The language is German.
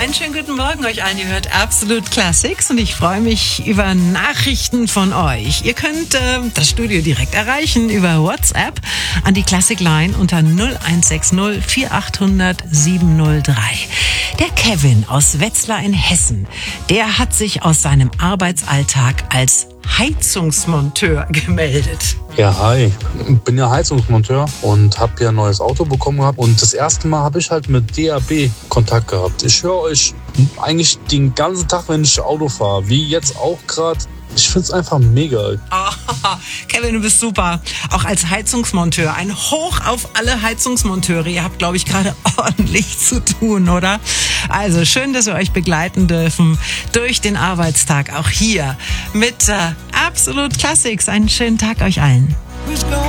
Einen schönen guten Morgen euch allen. Ihr hört Absolute Classics und ich freue mich über Nachrichten von euch. Ihr könnt das Studio direkt erreichen über WhatsApp an die Classic Line unter 0160 4800 703. Der Kevin aus Wetzlar in Hessen, der hat sich aus seinem Arbeitsalltag als Heizungsmonteur gemeldet. Ja, hi. Ich bin ja Heizungsmonteur und habe ja ein neues Auto bekommen gehabt. Und das erste Mal habe ich halt mit DAB Kontakt gehabt. Ich höre euch eigentlich den ganzen Tag, wenn ich Auto fahre, wie jetzt auch gerade. Ich finde es einfach mega. Oh, Kevin, du bist super. Auch als Heizungsmonteur. Ein Hoch auf alle Heizungsmonteure. Ihr habt, glaube ich, gerade ordentlich zu tun, oder? Also schön, dass wir euch begleiten dürfen durch den Arbeitstag. Auch hier mit Absolute Classics. Einen schönen Tag euch allen.